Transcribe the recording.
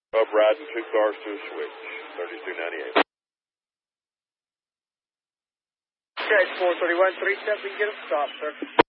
Up riding 2 cars to a switch, 3298. Okay, 431, 37, get a stop, sir.